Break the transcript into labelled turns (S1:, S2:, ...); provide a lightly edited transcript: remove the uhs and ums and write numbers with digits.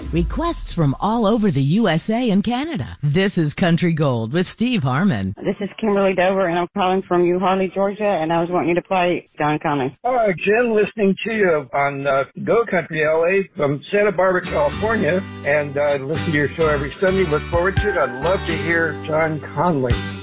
S1: Requests from all over the USA and Canada. This is Country Gold with Steve Harmon.
S2: This is Kimberly Dover, and I'm calling from New Harley, Georgia, and I was wanting you to play Don Conley.
S3: Hi, Jen, listening to you on Go Country LA from Santa Barbara, California, and I listen to your show every Sunday. Look forward to it. I'd love to hear John Conley.